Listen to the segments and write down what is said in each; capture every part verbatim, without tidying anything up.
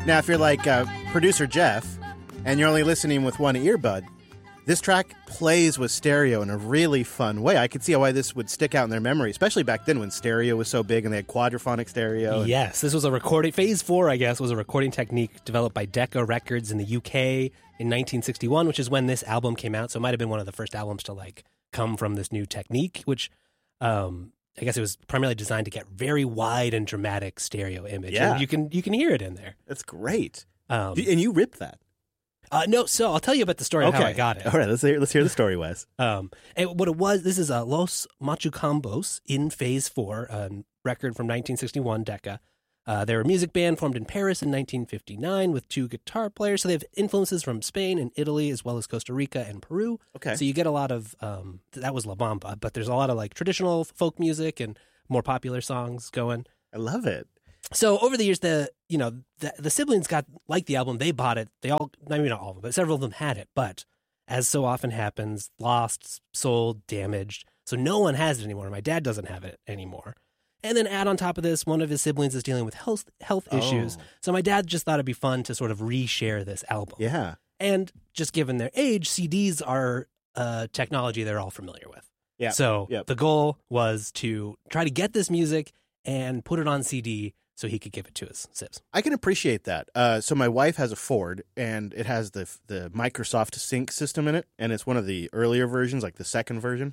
Now, if you're like uh, producer Jeff and you're only listening with one earbud, this track plays with stereo in a really fun way. I could see why this would stick out in their memory, especially back then when stereo was so big and they had quadraphonic stereo. And... Yes, this was a recording, phase four, I guess, was a recording technique developed by Decca Records in the U K in nineteen sixty-one, which is when this album came out. So it might have been one of the first albums to like come from this new technique, which um, I guess it was primarily designed to get very wide and dramatic stereo image. Yeah. And you can, you can hear it in there. That's great. Um, and you ripped that. Uh, no, so I'll tell you about the story of okay. how I got it. All right, let's hear, let's hear the story, Wes. Um, and what it was, this is uh, Los Machucambos in Phase four, a record from nineteen sixty-one, Decca. Uh, they're a music band formed in Paris in nineteen fifty-nine with two guitar players. So they have influences from Spain and Italy as well as Costa Rica and Peru. Okay. So you get a lot of, um, that was La Bamba, but there's a lot of like traditional folk music and more popular songs going. I love it. So over the years, the you know the, the siblings got like the album. They bought it. They all, I mean not all of them, but several of them had it. But as so often happens, lost, sold, damaged. So no one has it anymore. My dad doesn't have it anymore. And then add on top of this, one of his siblings is dealing with health health issues. Oh. So my dad just thought it'd be fun to sort of reshare this album. Yeah. And just given their age, C Ds are uh, technology they're all familiar with. Yeah. So Yep. the goal was to try to get this music and put it on C D so he could give it to his sibs. I can appreciate that. Uh, so my wife has a Ford, and it has the the Microsoft Sync system in it, and it's one of the earlier versions, like the second version.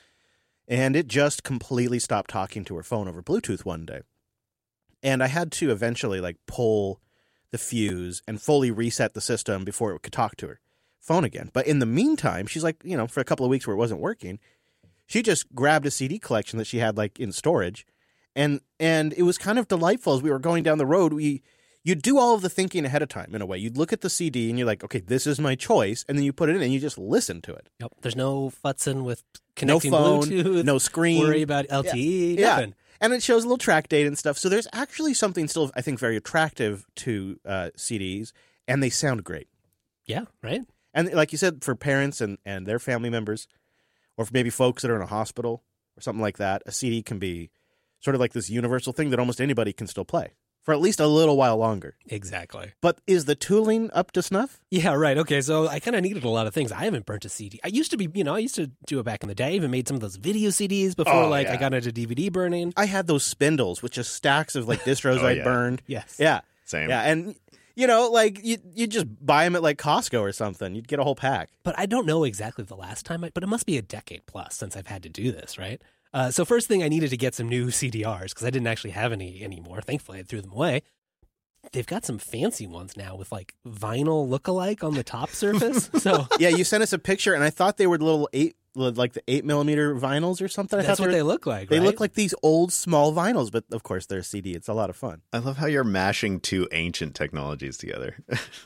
And it just completely stopped talking to her phone over Bluetooth one day. And I had to eventually like pull the fuse and fully reset the system before it could talk to her phone again. But in the meantime, she's like, you know, for a couple of weeks where it wasn't working, she just grabbed a C D collection that she had like in storage. And and it was kind of delightful as we were going down the road. We you'd do all of the thinking ahead of time in a way. You'd look at the C D and you're like, okay, this is my choice. And then you put it in and you just listen to it. Yep. There's no futzing with No connecting phone, Bluetooth. no screen. Worry about L T E. Yeah. Nothing. And it shows a little track date and stuff. So there's actually something still, I think, very attractive to uh, C Ds. And they sound great. Yeah, right? And like you said, for parents and, and their family members, or for maybe folks that are in a hospital or something like that, a C D can be sort of like this universal thing that almost anybody can still play for at least a little while longer. Exactly. But is the tooling up to snuff? Yeah, right. Okay, so I kind of needed a lot of things. I haven't burnt a C D. I used to be, you know, I used to do it back in the day. I even made some of those video C Ds before, Oh, like, yeah. I got into D V D burning. I had those spindles with just stacks of like distros Oh, I'd yeah. burned. Yes. Yeah. Same. Yeah. And, you know, like you you just buy them at like Costco or something. You'd get a whole pack. But I don't know exactly the last time, I, but it must be a decade plus since I've had to do this, right? Uh, so first thing, I needed to get some new C D Rs because I didn't actually have any anymore. Thankfully, I threw them away. They've got some fancy ones now with like vinyl look-alike on the top surface. So Yeah, you sent us a picture, and I thought they were little eight, like the eight millimeter vinyls or something. I that's thought what they, they were, look like, they right? look like these old small vinyls, but of course they're C D. It's a lot of fun. I love how you're mashing two ancient technologies together.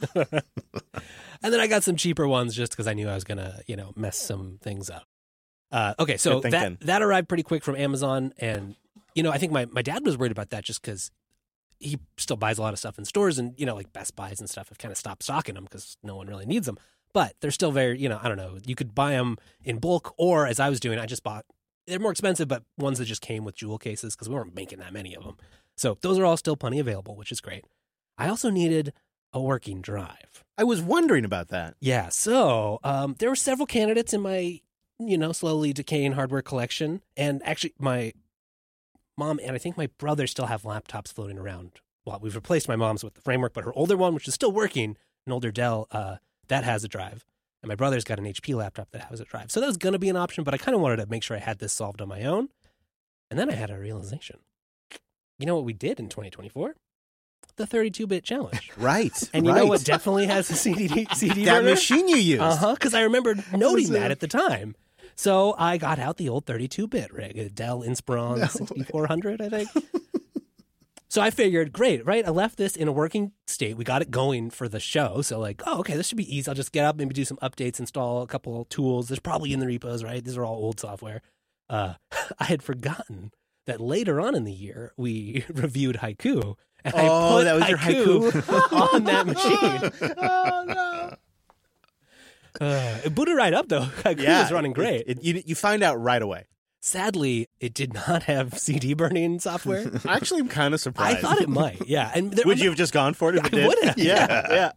And then I got some cheaper ones just because I knew I was going to, you know, mess some things up. Uh, okay, so Good that thinking. that arrived pretty quick from Amazon. And, you know, I think my, my dad was worried about that just because he still buys a lot of stuff in stores. And, you know, like Best Buys and stuff have kind of stopped stocking them because no one really needs them. But they're still very, you know, I don't know. You could buy them in bulk, or as I was doing, I just bought, they're more expensive, but ones that just came with jewel cases because we weren't making that many of them. So those are all still plenty available, which is great. I also needed a working drive. I was wondering about that. Yeah, so um, there were several candidates in my, you know, slowly decaying hardware collection. And actually, my mom and I think my brother still have laptops floating around. Well, we've replaced my mom's with the framework, but her older one, which is still working, an older Dell, uh, that has a drive. And my brother's got an H P laptop that has a drive. So that was going to be an option, but I kind of wanted to make sure I had this solved on my own. And then I had a realization. You know what we did in twenty twenty-four? The thirty-two bit challenge. Right. And you right. know what definitely has a C D, C D that burner? machine you used. Uh-huh, because I remember noting was that it? at the time. So I got out the old thirty-two bit rig, a Dell Inspiron No sixty-four hundred, I think. So I figured, great, right? I left this in a working state. We got it going for the show. So like, oh, okay, this should be easy. I'll just get up, maybe do some updates, install a couple tools. There's probably in the repos, right? These are all old software. Uh, I had forgotten that later on in the year, we reviewed Haiku. And I Oh, put that was your Haiku on that machine. Oh, no. Uh, it booted right up, though. Haiku Yeah. was running great. It, it, you, you find out right away. Sadly, it did not have C D burning software. Actually, I'm kind of I surprised. thought it might, yeah. And there, Would you have just gone for it if it I did? would have. Yeah, yeah.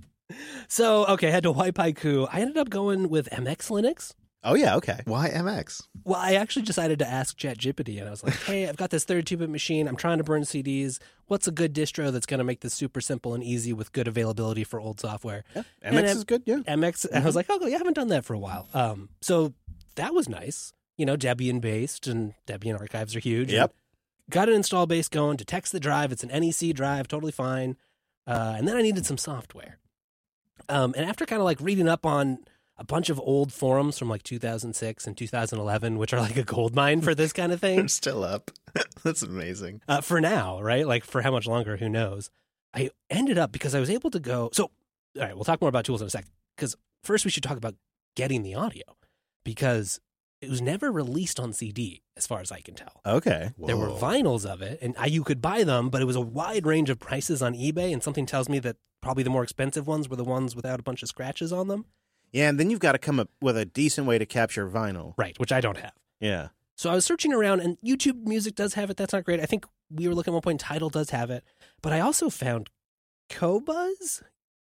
So, okay, I had to wipe Haiku. I ended up going with M X Linux. Oh, yeah, okay. Why M X? Well, I actually decided to ask ChatGPT, and I was like, hey, I've got this thirty-two bit machine. I'm trying to burn C Ds. What's a good distro that's going to make this super simple and easy with good availability for old software? Yeah. M X And is good, yeah. M X, and I was like, oh, yeah, I haven't done that for a while. Um, so that was nice. You know, Debian-based, and Debian archives are huge. Yep. Got an install base going to text the drive. It's an N E C drive, totally fine. Uh, and then I needed some software. Um, and after kind of like reading up on a bunch of old forums from like two thousand six and two thousand eleven, which are like a gold mine for this kind of They're thing, still up. That's amazing. uh, for now, right? Like for how much longer, who knows? I ended up because I was able to go. So, all right, we'll talk more about tools in a sec. Because first we should talk about getting the audio, because it was never released on C D, as far as I can tell. Okay. There were vinyls of it, and I, you could buy them, but it was a wide range of prices on eBay, and something tells me that probably the more expensive ones were the ones without a bunch of scratches on them. Yeah, and then you've got to come up with a decent way to capture vinyl. Right, which I don't have. Yeah. So I was searching around, and YouTube Music does have it. That's not great. I think we were looking at one point, Tidal does have it. But I also found Qobuz,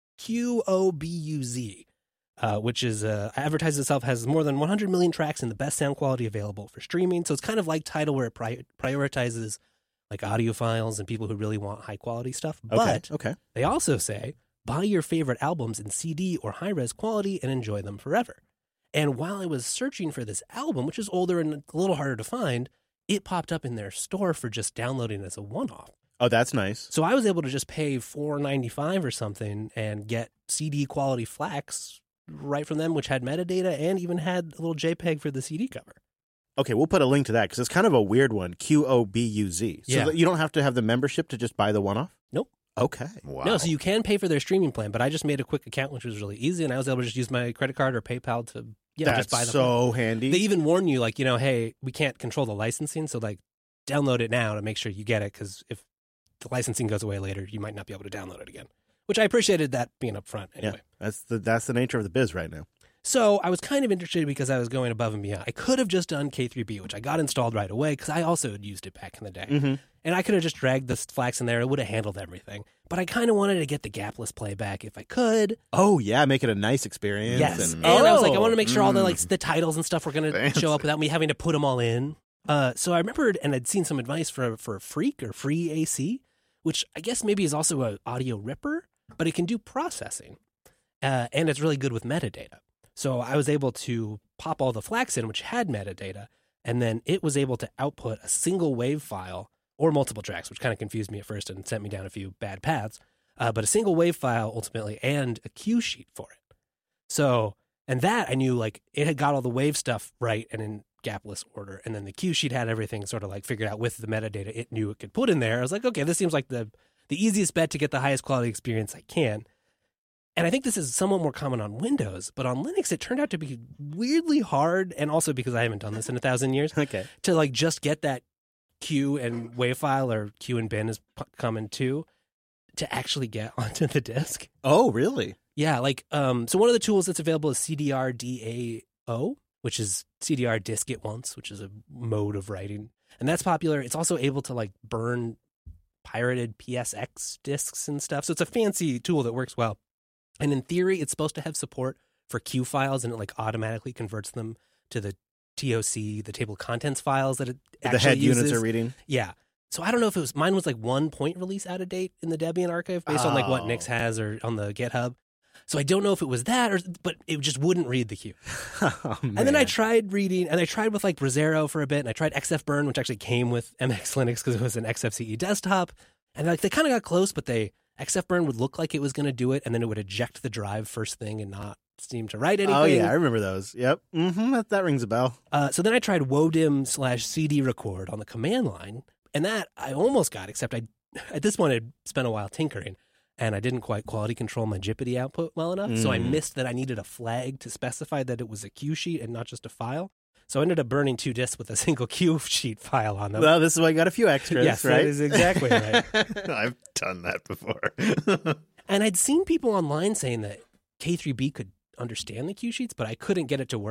Q O B U Z, uh, which is uh, advertises itself has more than one hundred million tracks and the best sound quality available for streaming. So it's kind of like Tidal, where it pri- prioritizes like audio files and people who really want high quality stuff. Okay. But okay. they also say, buy your favorite albums in C D or high-res quality and enjoy them forever. And while I was searching for this album, which is older and a little harder to find, it popped up in their store for just downloading as a one-off. Oh, that's nice. So I was able to just pay four dollars and ninety-five cents or something and get C D quality FLACs right from them, which had metadata and even had a little JPEG for the C D cover. Okay, we'll put a link to that because it's kind of a weird one. Q O B U Z. So Yeah. that you don't have to have the membership to just buy the one-off? Nope. Okay. Wow. No, so you can pay for their streaming plan, but I just made a quick account, which was really easy, and I was able to just use my credit card or PayPal to yeah, That's just buy the so handy. They even warn you, like, you know, hey, we can't control the licensing, so like download it now to make sure you get it, because if the licensing goes away later, you might not be able to download it again. Which I appreciated that being up front anyway. Yeah, that's the that's the nature of the biz right now. So I was kind of interested because I was going above and beyond. I could have just done K three B, which I got installed right away because I also had used it back in the day. Mm-hmm. And I could have just dragged the FLACs in there. It would have handled everything. But I kind of wanted to get the gapless playback if I could. Oh yeah, make it a nice experience. Yes. And, And I was like, I Oh, wanted to make sure all the mm. like the titles and stuff were going to Fancy. show up without me having to put them all in. Uh, so I remembered, and I'd seen some advice for for Freak or Free A C, which I guess maybe is also an audio ripper, but it can do processing, uh, and it's really good with metadata. So I was able to pop all the FLACs in, which had metadata, and then it was able to output a single wave file or multiple tracks, which kind of confused me at first and sent me down a few bad paths. Uh, but a single wave file ultimately, and a cue sheet for it. So, and that I knew, like, it had got all the wave stuff right and in gapless order, and then the cue sheet had everything sort of like figured out with the metadata it knew it could put in there. I was like, okay, this seems like the the easiest bet to get the highest quality experience I can. And I think this is somewhat more common on Windows, but on Linux it turned out to be weirdly hard, and also because I haven't done this in a thousand years, Okay. to like just get that cue and wave file, or cue and bin is p- common too, to actually get onto the disk. Oh really? Yeah, like, um, so one of the tools that's available is C D R D A O, which is C D R disk it once, which is a mode of writing. And that's popular. It's also able to like burn pirated P S X disks and stuff. So it's a fancy tool that works well. And in theory, it's supposed to have support for Q files, and it like automatically converts them to the T O C, the table of contents files that it The actually head uses. units are reading. Yeah. So I don't know if it was, mine was like one point release out of date in the Debian archive based on like what Oh. Nix has or on the GitHub. So I don't know if it was that, or but it just wouldn't read the queue. Oh, And then I man. tried reading, and I tried with like Brasero for a bit, and I tried X F Burn, which actually came with M X Linux because it was an X F C E desktop. And like they kind of got close, but they X F Burn would look like it was going to do it, and then it would eject the drive first thing and not seem to write anything. Oh yeah, I remember those. Yep. Mm-hmm. That, that rings a bell. Uh, so then I tried Wodim slash C D record on the command line, and that I almost got, except I at this point I'd spent a while tinkering, and I didn't quite quality control my Jippity output well enough. So I Mm. missed that I needed a flag to specify that it was a cue sheet and not just a file. So I ended up burning two disks with a single cue sheet file on them. Well, this is why I got a few extras, yes, right? that is exactly right. I've done that before. And I'd seen people online saying that K three B could understand the cue sheets, but I couldn't get it to work.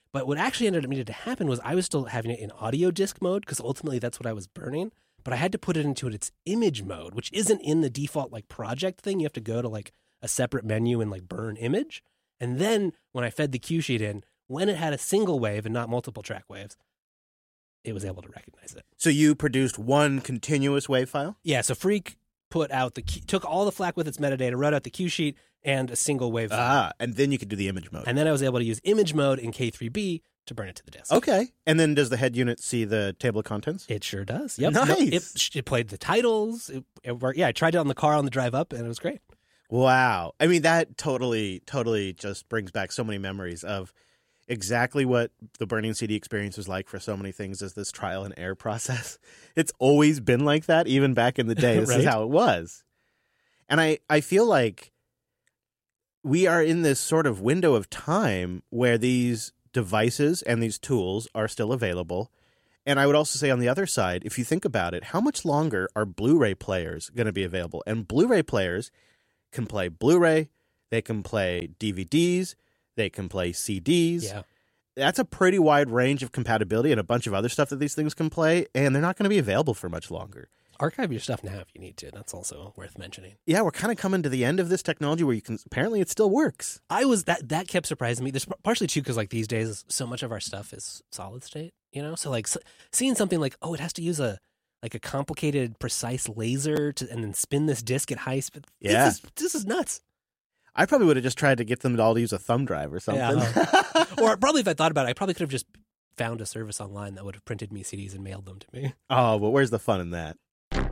But what actually ended up needed to happen was I was still having it in audio disc mode because ultimately that's what I was burning. But I had to put it into its image mode, which isn't in the default like project thing. You have to go to like a separate menu and like burn image. And then when I fed the cue sheet in, when it had a single wave and not multiple track waves, it was able to recognize it. So you produced one continuous wave file? Yeah, so Freak put out the key, took all the FLAC with its metadata, wrote out the cue sheet and a single wave file. Ah, and then you could do the image mode. And then I was able to use image mode in K three B to burn it to the disk. Okay. And then does the head unit see the table of contents? It sure does. Yep. Nice. No, it, it played the titles. It, it worked. Yeah, I tried it on the car on the drive up, and it was great. Wow. I mean, that totally, totally just brings back so many memories of exactly what the burning C D experience was like for so many things as this trial and error process. It's always been like that, even back in the day. This Right? is how it was. And I, I feel like we are in this sort of window of time where these devices and these tools are still available. And I would also say on the other side, if you think about it, how much longer are Blu-ray players going to be available? And Blu-ray players can play Blu-ray, they can play D V Ds, they can play C Ds. Yeah. That's a pretty wide range of compatibility and a bunch of other stuff that these things can play, and they're not going to be available for much longer. Archive your stuff now if you need to. That's also worth mentioning. Yeah, we're kind of coming to the end of this technology where you can, apparently it still works. I was, that that kept surprising me. There's partially too because like these days, so much of our stuff is solid state, you know? So like so, seeing something like, oh, it has to use a, like a complicated, precise laser to, and then spin this disc at high speed. Yeah. This is, this is nuts. I probably would have just tried to get them all to use a thumb drive or something. Yeah. Or probably if I thought about it, I probably could have just found a service online that would have printed me C Ds and mailed them to me. Oh, but where's the fun in that?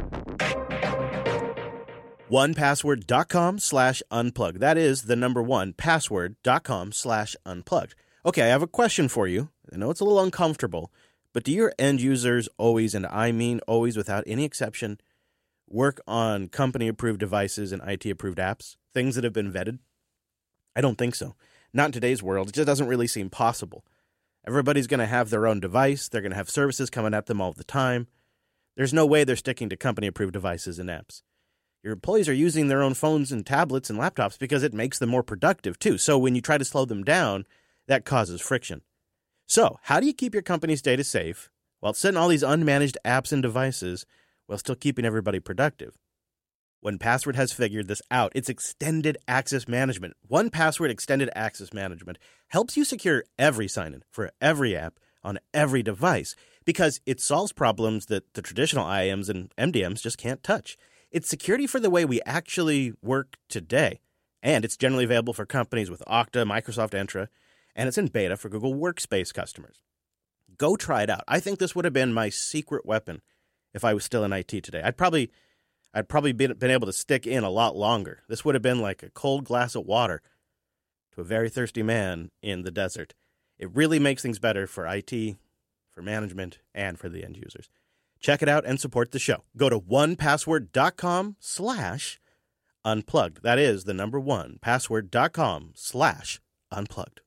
one password dot com slash unplugged. That is the number one, password dot com slash unplugged. Okay, I have a question for you. I know it's a little uncomfortable, but do your end users always, and I mean always without any exception, work on company-approved devices and I T-approved apps? Things that have been vetted? I don't think so. Not in today's world. It just doesn't really seem possible. Everybody's going to have their own device. They're going to have services coming at them all the time. There's no way they're sticking to company-approved devices and apps. Your employees are using their own phones and tablets and laptops because it makes them more productive, too. So when you try to slow them down, that causes friction. So how do you keep your company's data safe while setting all these unmanaged apps and devices while still keeping everybody productive? one Password has figured this out. It's Extended Access Management. one Password Extended Access Management helps you secure every sign-in for every app on every device because it solves problems that the traditional I A Ms and M D Ms just can't touch. It's security for the way we actually work today, and it's generally available for companies with Okta, Microsoft Entra, and it's in beta for Google Workspace customers. Go try it out. I think this would have been my secret weapon if I was still in I T today. I'd probably... I'd probably been, been able to stick in a lot longer. This would have been like a cold glass of water to a very thirsty man in the desert. It really makes things better for I T, for management, and for the end users. Check it out and support the show. Go to one password dot com slash unplugged. That is the number one, password dot com slash unplugged.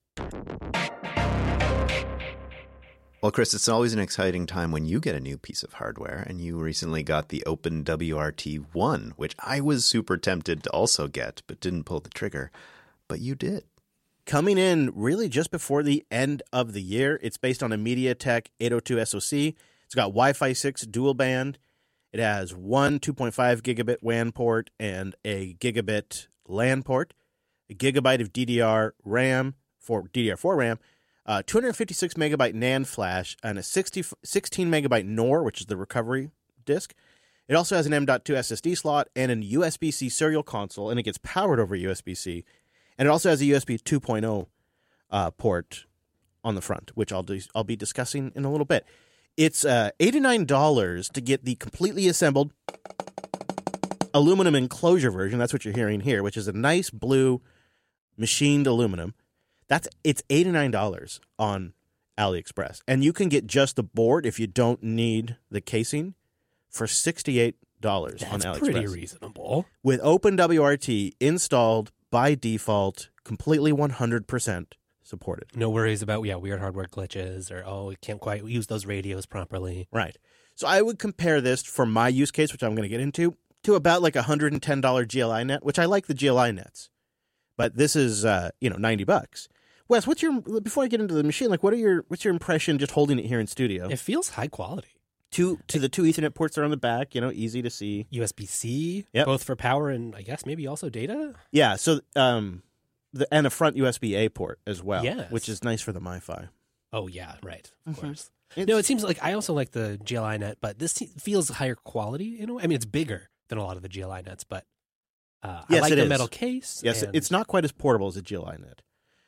Well, Chris, it's always an exciting time when you get a new piece of hardware, and you recently got the Open W R T one, which I was super tempted to also get, but didn't pull the trigger. But you did. Coming in really just before the end of the year. It's based on a MediaTek eight oh two S O C. It's got Wi-Fi six dual band. It has one two point five gigabit W A N port and a gigabit LAN port, a gigabyte of D D R RAM for D D R four RAM, Uh, two hundred fifty-six megabyte NAND flash, and a sixty, sixteen megabyte N O R, which is the recovery disk. It also has an M dot two S S D slot and an U S B C serial console, and it gets powered over U S B C. And it also has a U S B two point oh uh, port on the front, which I'll, do, I'll be discussing in a little bit. It's uh, eighty-nine dollars to get the completely assembled aluminum enclosure version. That's what you're hearing here, which is a nice blue machined aluminum. That's it's eighty-nine dollars on AliExpress. And you can get just the board if you don't need the casing for sixty-eight dollars on That's AliExpress. pretty reasonable. With Open W R T installed by default, completely one hundred percent supported. No worries about, yeah, weird hardware glitches or, oh, we can't quite use those radios properly. Right. So I would compare this for my use case, which I'm going to get into, to about like a one hundred ten dollars G L I net, which I like the G L I nets. But this is, uh, you know, ninety bucks. Wes, what's your before I get into the machine? Like, what are your what's your impression just holding it here in studio? It feels high quality. Two to the two Ethernet ports are on the back. You know, easy to see. U S B C, Yep. both for power and I guess maybe also data. Yeah. So, um, the and a front U S B A port as well. Yes. Which is nice for the MiFi. Oh yeah, right. Of Mhm. course. It's- No, it seems like I also like the G L I net, but this te- feels higher quality in a way. I mean, it's bigger than a lot of the G L I nets, but uh, Yes, I like it the is. metal case. Yes, and- it's not quite as portable as a G L I net.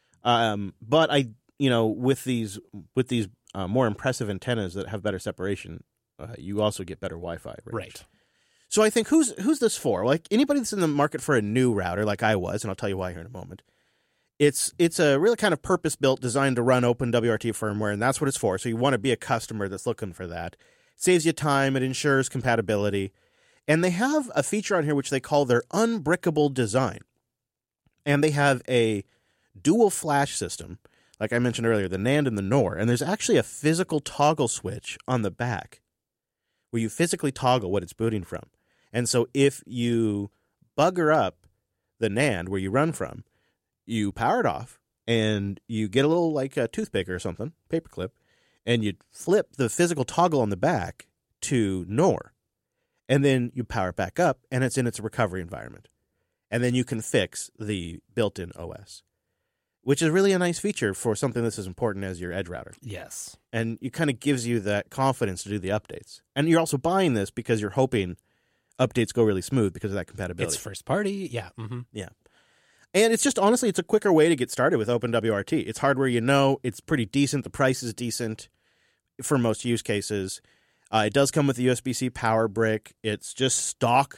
Um, but I, you know, with these with these uh, more impressive antennas that have better separation, uh, you also get better Wi-Fi range. right. So I think who's who's this for? Like anybody that's in the market for a new router, like I was, and I'll tell you why here in a moment. It's it's a really kind of purpose built, designed to run OpenWRT firmware, and that's what it's for. So you want to be a customer that's looking for that. Saves you time. It ensures compatibility, and they have a feature on here which they call their unbrickable design, and they have a dual flash system, like I mentioned earlier, the NAND and the NOR, and there's actually a physical toggle switch on the back where you physically toggle what it's booting from. And so if you bugger up the NAND where you run from, you power it off and you get a little like a toothpick or something, paperclip, and you flip the physical toggle on the back to NOR. And then you power it back up and it's in its recovery environment. And then you can fix the built-in O S, which is really a nice feature for something that's as important as your edge router. Yes. And it kind of gives you that confidence to do the updates. And you're also buying this because you're hoping updates go really smooth because of that compatibility. It's first party. Yeah. Mm-hmm. Yeah. And it's just, honestly, it's a quicker way to get started with OpenWRT. It's hardware you know. It's pretty decent. The price is decent for most use cases. Uh, it does come with a U S B C power brick. It's just stock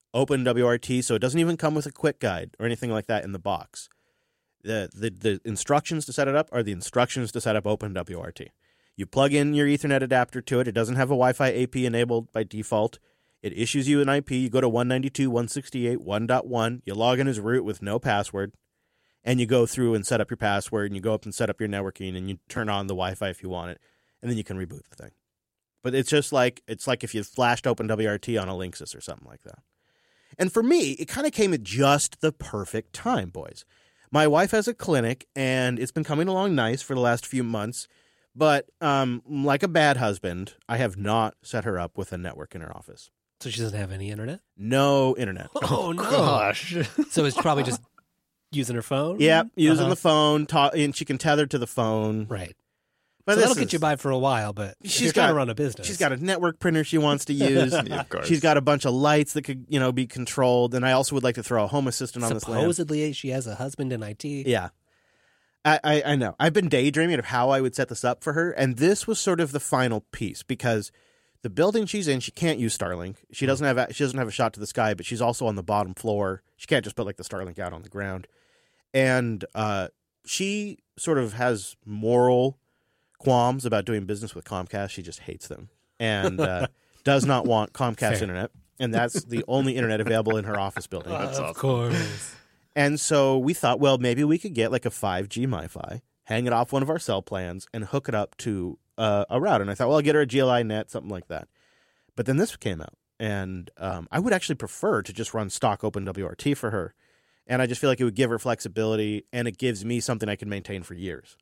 OpenWRT, so it doesn't even come with a quick guide or anything like that in the box. The, the the instructions to set it up are the instructions to set up OpenWRT. You plug in your Ethernet adapter to it. It doesn't have a Wi-Fi A P enabled by default. It issues you an I P. You go to one ninety-two dot one sixty-eight dot one dot one. You log in as root with no password, and you go through and set up your password, and you go up and set up your networking, and you turn on the Wi-Fi if you want it, and then you can reboot the thing. But it's just like it's like if you flashed OpenWRT on a Linksys or something like that. And for me, it kind of came at just the perfect time, boys. My wife has a clinic, and it's been coming along nice for the last few months. But um, like a bad husband, I have not set her up with a network in her office. So she doesn't have any internet? No internet. Oh, no. Gosh. So it's probably just using her phone? Yeah, using Uh-huh. the phone, ta- and she can tether to the phone. Right. But so this that'll get is- you by for a while, but if She's you're trying got- to run a business. She's got a network printer she wants to use. Yeah, of course. She's got a bunch of lights that could, you know, be controlled. And I also would like to throw a Home Assistant on this lamp. Supposedly she has a husband in I T. Yeah. I, I, I know. I've been daydreaming of how I would set this up for her, and this was sort of the final piece because the building she's in, she can't use Starlink. She doesn't have a, she doesn't have a shot to the sky, but she's also on the bottom floor. She can't just put like the Starlink out on the ground. And uh, she sort of has moral qualms about doing business with Comcast. She just hates them and uh, does not want Comcast Fair. internet. And that's the only internet available in her office building. Of course. And so we thought, well, maybe we could get like a five G MiFi, hang it off one of our cell plans, and hook it up to uh, a router. And I thought, well, I'll get her a G L I net, something like that. But then this came out, and um, I would actually prefer to just run stock OpenWRT for her. And I just feel like it would give her flexibility, and it gives me something I can maintain for years.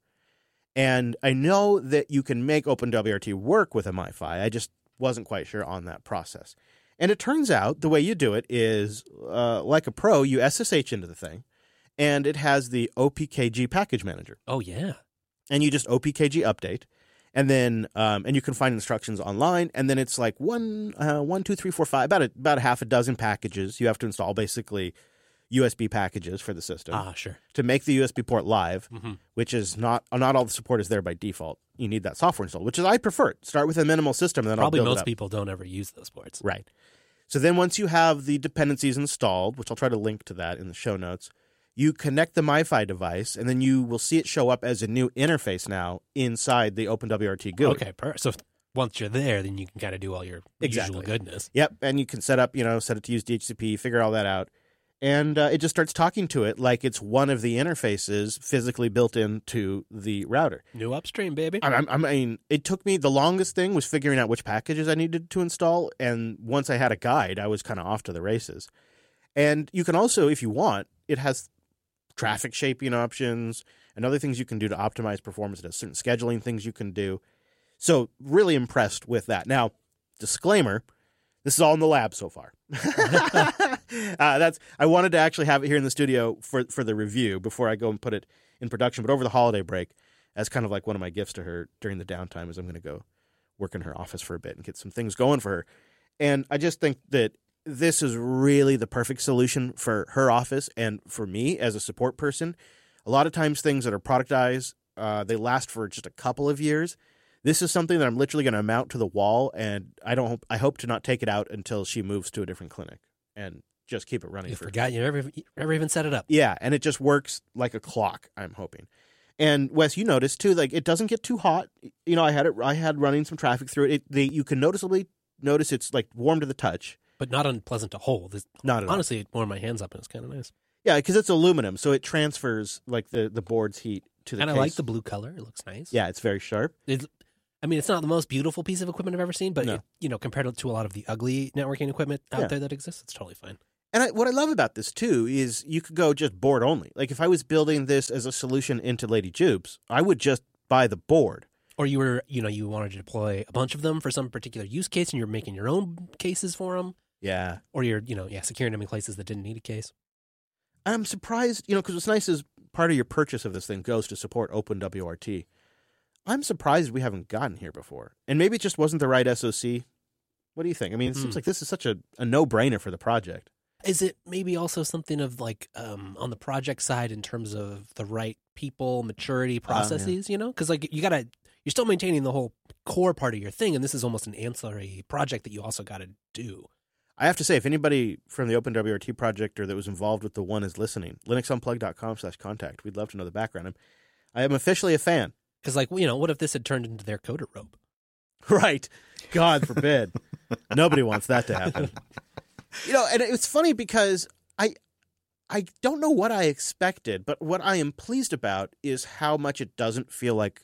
And I know that you can make OpenWRT work with a MiFi. I just wasn't quite sure on that process. And it turns out the way you do it is, uh, like a pro, you S S H into the thing, and it has the O P K G package manager. Oh, yeah. And you just O P K G update, and then um, and you can find instructions online. And then it's like one, uh, one, two, three, four, five, about a, about a half a dozen packages you have to install, basically U S B packages for the system Ah, sure. to make the U S B port live, Mm-hmm. which is not not all the support is there by default. You need that software installed, which is I prefer. Start with a minimal system, and then Probably I'll build it most up. people don't ever use those ports. Right. So then once you have the dependencies installed, which I'll try to link to that in the show notes, you connect the MiFi device, and then you will see it show up as a new interface now inside the OpenWRT G U I. Okay, per- so if- once you're there, then you can kind of do all your Exactly. usual goodness. Yep, and you can set up, you know, set it to use D H C P, figure all that out. And uh, it just starts talking to it like it's one of the interfaces physically built into the router. New upstream, baby. I, I mean, it took me, the longest thing was figuring out which packages I needed to install. And once I had a guide, I was kind of off to the races. And you can also, if you want, it has traffic shaping options and other things you can do to optimize performance. It has certain scheduling things you can do. So really impressed with that. Now, disclaimer, this is all in the lab so far. uh, that's I wanted to actually have it here in the studio for, for the review before I go and put it in production. But over the holiday break, as kind of like one of my gifts to her during the downtime, is I'm going to go work in her office for a bit and get some things going for her. And I just think that this is really the perfect solution for her office and for me as a support person. A lot of times things that are productized, uh, they last for just a couple of years. This is something that I'm literally going to mount to the wall, and I don't. Hope, I hope to not take it out until she moves to a different clinic and just keep it running. You for forgot you never, you never even set it up. Yeah, and it just works like a clock, I'm hoping. And Wes, you noticed too, like it doesn't get too hot. You know, I had it. I had running some traffic through it. it the, you can noticeably notice it's like warm to the touch, but not unpleasant to hold. This, not at honestly, it warmed my hands up, and it's kind of nice. Yeah, because it's aluminum, so it transfers like the, the board's heat to the and case. I like the blue color; it looks nice. Yeah, it's very sharp. It's, I mean, it's not the most beautiful piece of equipment I've ever seen, but No. it, you know, compared to a lot of the ugly networking equipment out Yeah. there that exists, it's totally fine. And I, what I love about this too is you could go just board only. Like if I was building this as a solution into Lady Jupes, I would just buy the board. Or you were, you know, you wanted to deploy a bunch of them for some particular use case, and you're making your own cases for them. Yeah. Or you're, you know, yeah, securing them in places that didn't need a case. I'm surprised, you know, because what's nice is part of your purchase of this thing goes to support OpenWRT. I'm surprised we haven't gotten here before. And maybe it just wasn't the right S O C. What do you think? I mean, it Hmm. seems like this is such a, a no-brainer for the project. Is it maybe also something of like um, on the project side in terms of the right people, maturity processes, you know? Because like you got to, you're still maintaining the whole core part of your thing, and this is almost an ancillary project that you also got to do. I have to say, if anybody from the OpenWRT project or that was involved with the one is listening, linuxunplug.com slash contact. We'd love to know the background. I'm, I am officially a fan. Because like, you know, what if this had turned into their coder rope? Right. God forbid. Nobody wants that to happen. You know, and it's funny because I I don't know what I expected, but what I am pleased about is how much it doesn't feel like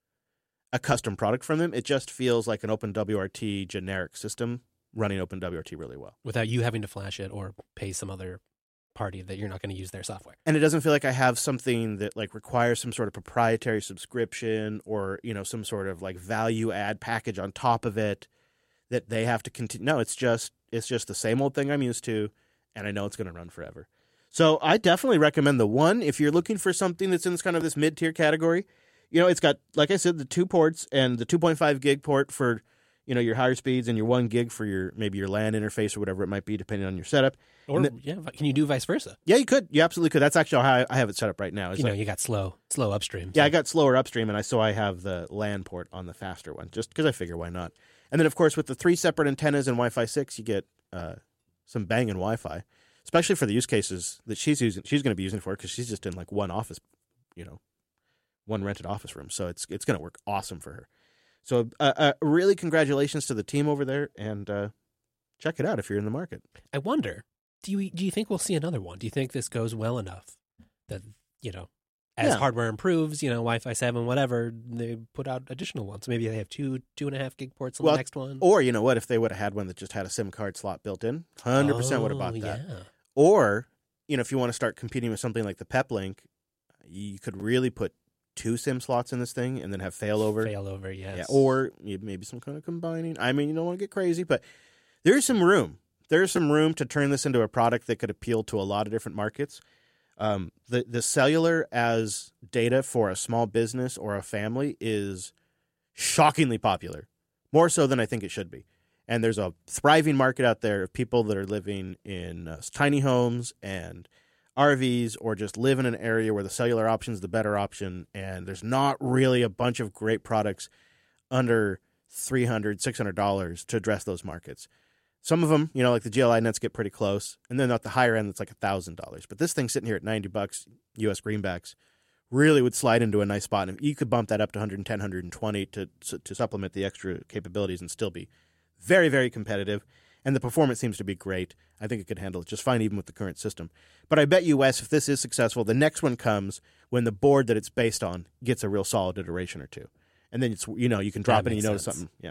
a custom product from them. It just feels like an OpenWRT generic system running OpenWRT really well. Without you having to flash it or pay some other party that you're not going to use their software. And it doesn't feel like I have something that like requires some sort of proprietary subscription or, you know, some sort of like value add package on top of it that they have to continue. No, it's just it's just the same old thing I'm used to, and I know it's going to run forever. So I definitely recommend the one if you're looking for something that's in this kind of this mid-tier category. You know, it's got, like I said, the two ports and the two point five gig port for, you know, your higher speeds and your one gig for your maybe your LAN interface or whatever it might be, depending on your setup. Or, then, yeah, can you do vice versa? Yeah, you could. You absolutely could. That's actually how I have it set up right now. It's you know, like, you got slow, slow upstream. Yeah, so. I got slower upstream, and I so I have the LAN port on the faster one, just because I figure why not. And then, of course, with the three separate antennas and Wi-Fi six, you get uh, some banging Wi-Fi, especially for the use cases that she's using. She's going to be using it for because she's just in like one office, you know, one rented office room. So it's it's going to work awesome for her. So uh, uh, really, congratulations to the team over there, and uh, check it out if you're in the market. I wonder, do you do you think we'll see another one? Do you think this goes well enough that, you know, as Yeah. hardware improves, you know, Wi-Fi seven, whatever, they put out additional ones. Maybe they have two, two and a half gig ports on Well, the next one. Or you know what? If they would have had one that just had a SIM card slot built in, one hundred percent would have bought Oh, that. Yeah. Or, you know, if you want to start competing with something like the PepLink, you could really put two SIM slots in this thing and then have failover. Failover, yes. Yeah, or maybe some kind of combining. I mean, you don't want to get crazy, but there is some room. There is some room to turn this into a product that could appeal to a lot of different markets. Um, the the cellular as data for a small business or a family is shockingly popular, more so than I think it should be. And there's a thriving market out there of people that are living in uh, tiny homes and R Vs or just live in an area where the cellular option is the better option. And there's not really a bunch of great products under three hundred dollars, six hundred dollars to address those markets. Some of them, you know, like the G L I nets get pretty close. And then at the higher end, it's like one thousand dollars. But this thing sitting here at ninety bucks U S greenbacks really would slide into a nice spot. And you could bump that up to one hundred ten, one hundred twenty to, to supplement the extra capabilities and still be very, very competitive. And the performance seems to be great. I think it could handle it just fine even with the current system. But I bet you, Wes, if this is successful, the next one comes when the board that it's based on gets a real solid iteration or two. And then, it's you know, you can drop That it and you makes notice sense. something. Yeah.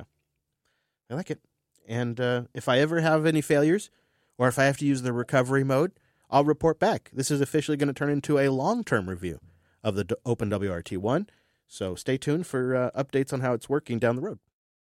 I like it. And uh, if I ever have any failures or if I have to use the recovery mode, I'll report back. This is officially going to turn into a long-term review of the D- Open W R T one, so stay tuned for uh, updates on how it's working down the road.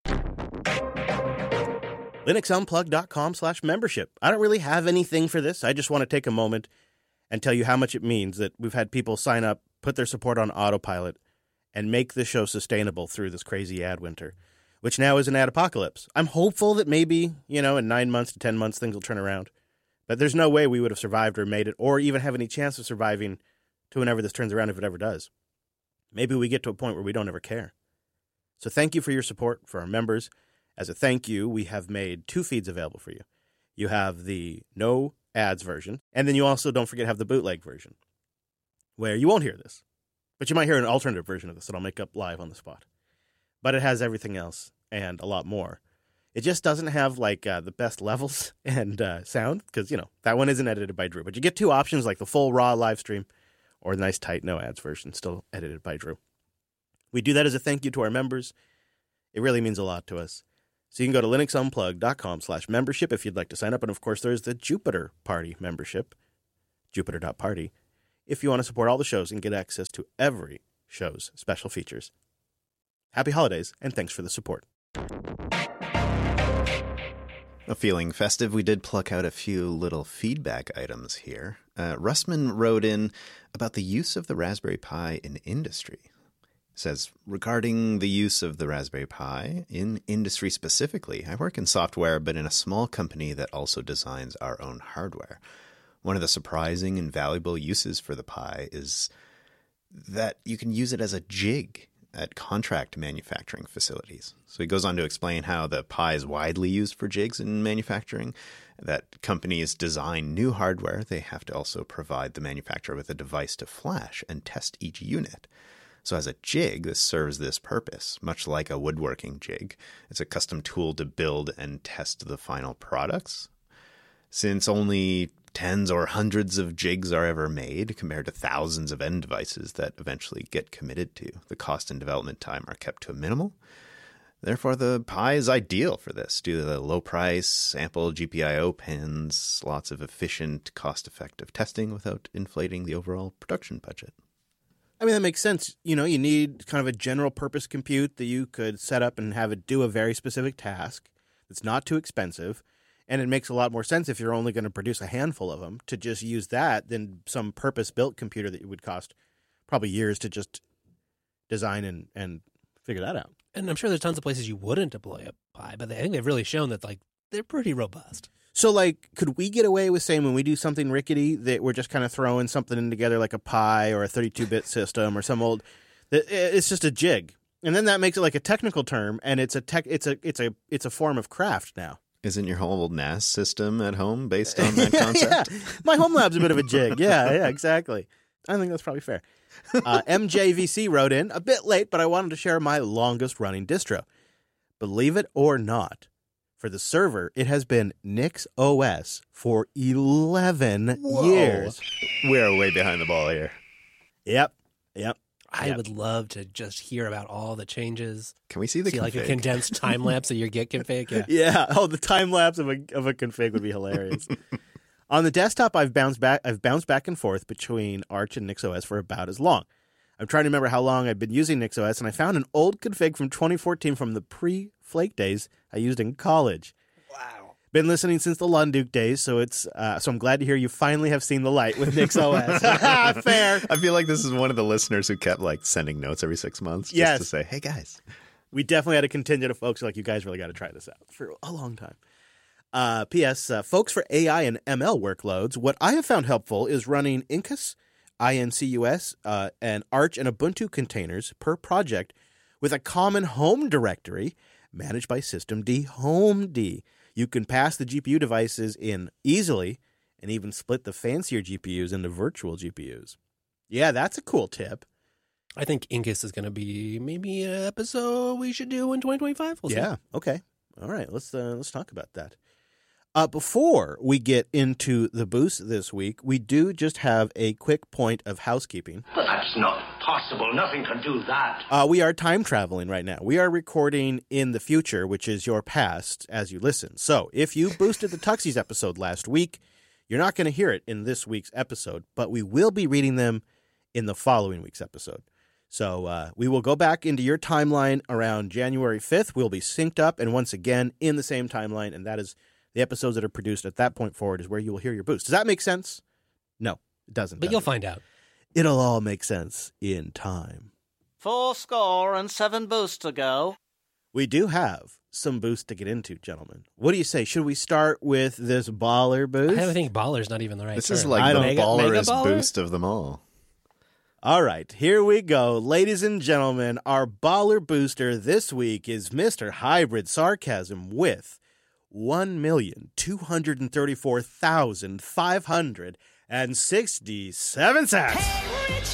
LinuxUnplugged.com slash membership. I don't really have anything for this. I just want to take a moment and tell you how much it means that we've had people sign up, put their support on autopilot, and make the show sustainable through this crazy ad winter, which now is an ad apocalypse. I'm hopeful that maybe, you know, in nine months to ten months, things will turn around. But there's no way we would have survived or made it, or even have any chance of surviving to whenever this turns around, if it ever does. Maybe we get to a point where we don't ever care. So thank you for your support for our members. As a thank you, we have made two feeds available for you. You have the no ads version, and then you also, don't forget, have the bootleg version, where you won't hear this, but you might hear an alternative version of this that I'll make up live on the spot. But it has everything else and a lot more. It just doesn't have, like, uh, the best levels and uh, sound, because, you know, that one isn't edited by Drew. But you get two options, like the full raw live stream or the nice tight no ads version, still edited by Drew. We do that as a thank you to our members. It really means a lot to us. So you can go to linuxunplugged.com slash membership if you'd like to sign up. And, of course, there's the Jupiter Party membership, jupiter dot party, if you want to support all the shows and get access to every show's special features. Happy holidays, and thanks for the support. Well, feeling festive, we did pluck out a few little feedback items here. Uh, Russman wrote in about the use of the Raspberry Pi in industry. Says, regarding the use of the Raspberry Pi in industry specifically, I work in software, but in a small company that also designs our own hardware. One of the surprising and valuable uses for the Pi is that you can use it as a jig at contract manufacturing facilities. So he goes on to explain how the Pi is widely used for jigs in manufacturing, that companies design new hardware. They have to also provide the manufacturer with a device to flash and test each unit. So as a jig, this serves this purpose, much like a woodworking jig. It's a custom tool to build and test the final products. Since only tens or hundreds of jigs are ever made compared to thousands of end devices that eventually get committed to, the cost and development time are kept to a minimal. Therefore, the Pi is ideal for this due to the low price, ample G P I O pins, lots of efficient, cost-effective testing without inflating the overall production budget. I mean, that makes sense. You know, you need kind of a general purpose compute that you could set up and have it do a very specific task that's not too expensive. And it makes a lot more sense if you're only going to produce a handful of them to just use that than some purpose-built computer that would cost probably years to just design and, and figure that out. And I'm sure there's tons of places you wouldn't deploy a Pi, but I think they've really shown that, like, they're pretty robust. So, like, could we get away with saying when we do something rickety that we're just kind of throwing something in together like a Pi or a thirty-two bit system or some old – it's just a jig. And then that makes it like a technical term, and it's a tech, it's a it's a it's a form of craft now. Isn't your whole N A S system at home based on that yeah, concept? Yeah. My home lab's a bit of a jig. Yeah, yeah, exactly. I think that's probably fair. Uh, M J V C wrote in, a bit late, but I wanted to share my longest running distro. Believe it or not, for the server, it has been NixOS for eleven Whoa. years. We're way behind the ball here. Yep, yep. I Yep. would love to just hear about all the changes. Can we see the See config? like a condensed time lapse of your Git config. Yeah. Yeah. Oh, the time lapse of a of a config would be hilarious. On the desktop, I've bounced back. I've bounced back and forth between Arch and NixOS for about as long. I'm trying to remember how long I've been using NixOS, and I found an old config from twenty fourteen from the pre-Flake days I used in college. Wow. Been listening since the Lunduke days, so it's uh, so I'm glad to hear you finally have seen the light with NixOS. Fair. I feel like this is one of the listeners who kept like sending notes every six months just Yes. to say, hey, guys. We definitely had a contingent of folks who are like, you guys really got to try this out for a long time. Uh, P S. Uh, folks, for A I and M L workloads, what I have found helpful is running Incus, I N C U S, uh, and Arch and Ubuntu containers per project with a common home directory managed by systemd homed. You can pass the G P U devices in easily and even split the fancier G P Us into virtual G P Us. Yeah, that's a cool tip. I think Incus is going to be maybe an episode we should do in twenty twenty-five. We'll Yeah. Okay. All right. Let's uh, let's talk about that. Uh, before we get into the boost this week, we do just have a quick point of housekeeping. But that's not possible. Nothing can do that. Uh, we are time traveling right now. We are recording in the future, which is your past as you listen. So if you boosted the Tuxies episode last week, You're not going to hear it in this week's episode, but we will be reading them in the following week's episode. So uh, we will go back into your timeline around January fifth. We'll be synced up and once again in the same timeline, and that is the episodes that are produced at that point forward is where you will hear your boost. Does that make sense? No, it doesn't. But does you'll it? find out. It'll all make sense in time. Four score and seven boosts to go. We do have some boosts to get into, gentlemen. What do you say? Should we start with this baller boost? I think baller's not even the right This term. is like I the don't- Mega- ballerest mega baller? boost of them all. All right, here we go. Ladies and gentlemen, our baller booster this week is Mister Hybrid Sarcasm with one million two hundred thirty-four thousand five hundred sixty-seven cents.